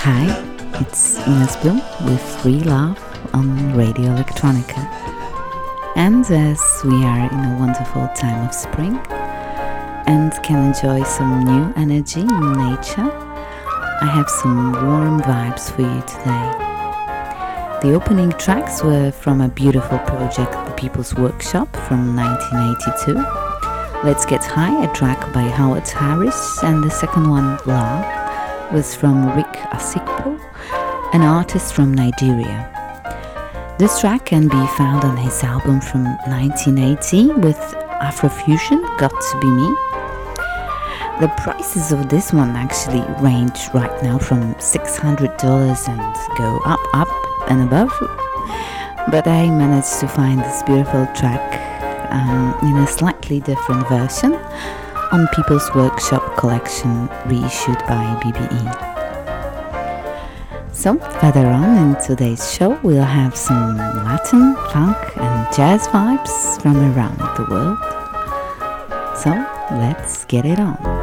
Hi, it's Ines Bloom with Free Love on Radio Electronica. And as we are in a wonderful time of spring and can enjoy some new energy in nature, I have some warm vibes for you today. The opening tracks were from a beautiful project, The People's Workshop from 1982. Let's Get High, a track by Howard Harris, and the second one, Love, was from Rick Asikpo, an artist from Nigeria. This track can be found on his album from 1980 with Afrofusion, Got to Be Me. The prices of this one actually range right now from $600 and go up and above. But I managed to find this beautiful track in a slightly different version on People's Workshop collection reissued by BBE. So further on in today's show, we'll have some Latin, funk and jazz vibes from around the world. So let's get it on.